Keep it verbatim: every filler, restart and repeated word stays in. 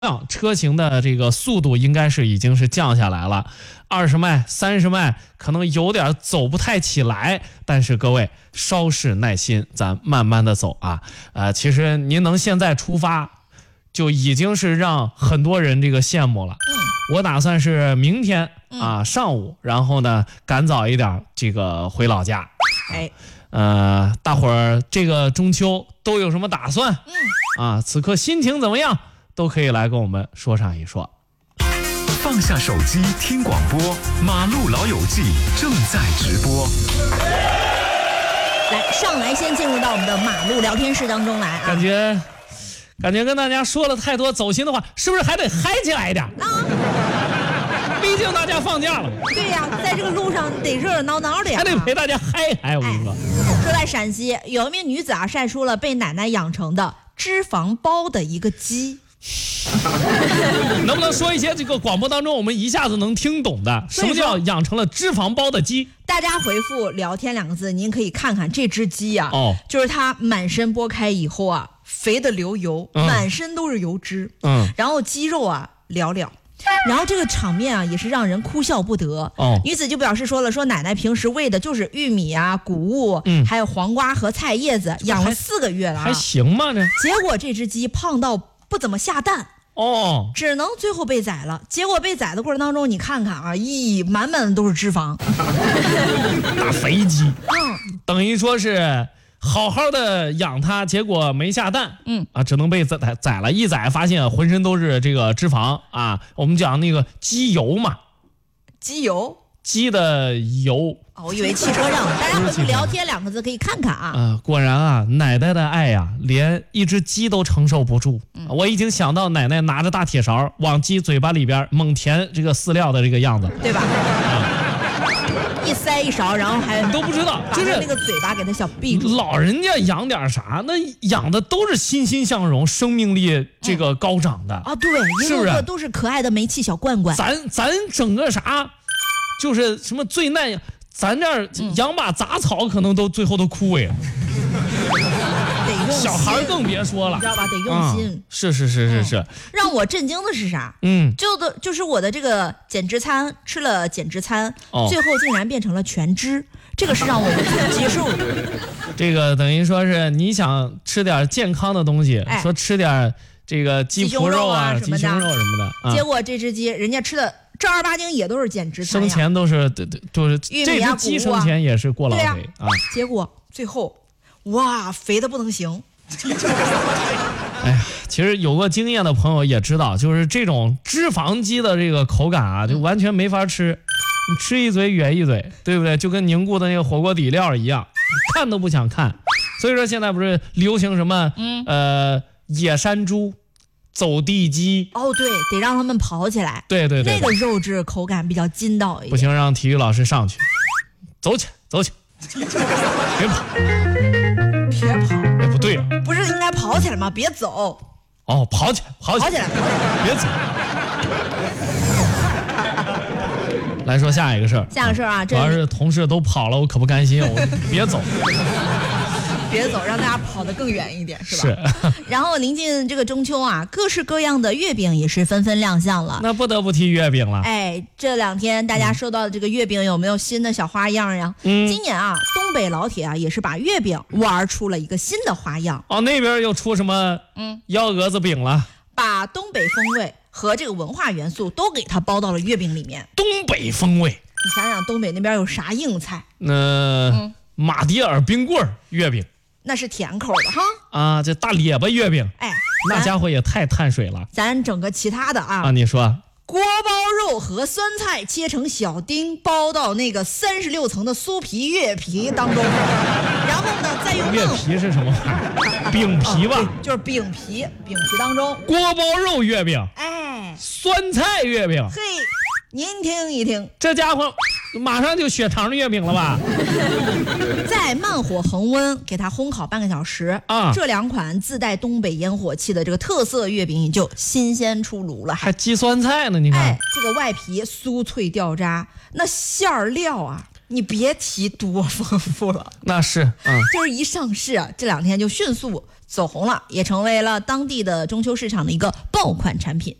车型的这个速度应该是已经是降下来了，二十迈、三十迈可能有点走不太起来，但是各位稍事耐心，咱慢慢的走啊。呃，其实您能现在出发，就已经是让很多人这个羡慕了。嗯，我打算是明天啊上午，然后呢赶早一点这个回老家。 哎， 呃，大伙儿这个中秋都有什么打算？ 嗯， 啊，此刻心情怎么样？都可以来跟我们说上一说。 放下手机听广播，马路老友记正在直播。 来，上来先进入到我们的马路聊天室当中来啊！ 感觉，感觉跟大家说了太多走心的话，是不是还得嗨起来一点？啊！毕竟大家放假了。 对呀、啊，在这个路上得热热闹闹的呀， 还得陪大家嗨嗨。我跟你说， 哎、说在陕西，有一名女子啊晒出了被奶奶养成的脂肪包的一个鸡。 能不能说一些这个广播当中我们一下子能听懂的？什么叫养成了脂肪包的鸡？ 大家回复聊天两个字，您可以看看这只鸡呀、啊， 哦， 就是它满身剥开以后啊，肥的流油，嗯、满身都是油脂， 嗯， 然后肌肉啊寥寥。然后这个场面啊，也是让人哭笑不得。 哦， 女子就表示说了，说奶奶平时喂的就是玉米啊、谷物，嗯，还有黄瓜和菜叶子，养了四个月了、啊， 还行吗？这结果这只鸡胖到不怎么下蛋。 哦， 只能最后被宰了。结果被宰的过程当中，你看看啊，咦，满满的都是脂肪， 大肥鸡， 嗯， 等于说是好好的养它，结果没下蛋， 嗯啊，只能被宰宰了。一宰发现浑身都是这个脂肪啊，我们讲那个鸡油嘛， 鸡油， 鸡的油。 哦，我以为汽车上，大家回复聊天两个字可以看看啊。 啊、呃，果然啊，奶奶的爱呀、啊，连一只鸡都承受不住。嗯、我已经想到奶奶拿着大铁勺往鸡嘴巴里边猛填这个饲料的这个样子， 对吧？啊、一塞一勺，然后还你都不知道，就是那个嘴巴给它小闭住。 老人家养点啥，那养的都是欣欣向荣、生命力这个高涨的、 嗯、啊，对， 是不是？ 都是可爱的煤气小罐罐。 咱咱整个啥，就是什么最耐。咱这儿养把杂草可能都最后都枯萎了， 得用心， 小孩更别说了， 你知道吧？得用心。 嗯、是是是是是、嗯。 让我震惊的是啥？嗯，就的就是我的这个减脂餐吃了减脂餐，哦、最后竟然变成了全脂，这个是让我无法接受的。 这个等于说是你想吃点健康的东西，哎、说吃点这个鸡脯肉啊、鸡胸肉什么的， 啊、结果这只鸡人家吃的。正儿八经也都是减脂餐， 生前都是对对，就是这只鸡生前也是过劳肥 啊, 啊。 结果最后，哇，肥的不能行。 哎呀，其实有过经验的朋友也知道，就是这种脂肪鸡的这个口感啊，就完全没法吃，你吃一嘴哕一嘴，对不对？就跟凝固的那个火锅底料一样，看都不想看。所以说现在不是流行什么、嗯、呃野山猪。走地鸡哦，对，得让他们跑起来。 对对 对, 对， 那个肉质口感比较筋道一点。 不行，让体育老师上去，走起，走起，别跑， 别跑， 哎，不对啊， 不是应该跑起来吗？别走。 哦，跑起来，跑起来， 跑起来，跑起来， 别走。来说下一个事儿， 下个事儿啊， 主要是同事都跑了，我可不甘心，我别走。 别走，让大家跑得更远一点，是吧？ 是。 然后临近这个中秋啊，各式各样的月饼也是纷纷亮相了。 那不得不提月饼了。 哎，这两天大家收到的这个月饼有没有新的小花样呀？嗯，今年啊，东北老铁啊也是把月饼玩出了一个新的花样。 哦，那边又出什么嗯幺蛾子饼了？ 把东北风味和这个文化元素都给它包到了月饼里面。 东北风味， 你想想东北那边有啥硬菜？ 那、呃嗯、马迭尔冰棍月饼。 那是甜口的哈啊，这大列巴月饼， 哎， 那家伙也太碳水了。 咱整个其他的啊， 啊，你说， 锅包肉和酸菜切成小丁，包到那个三十六层的酥皮月皮当中，然后呢，再用月皮是什么玩意儿？饼皮吧、 哦，就是饼皮，饼皮当中锅包肉月饼， 哎， 酸菜月饼， 嘿，您听一听， 这家伙马上就血肠的月饼了吧？ 再慢火恒温给它烘烤半个小时啊！这两款自带东北烟火气的这个特色月饼也就新鲜出炉了， 还鸡酸菜呢，你看， 哎，这个外皮酥脆掉渣，那馅儿料啊你别提多丰富了。 那是，嗯， 就是一上市啊，这两天就迅速走红了，也成为了当地的中秋市场的一个爆款产品。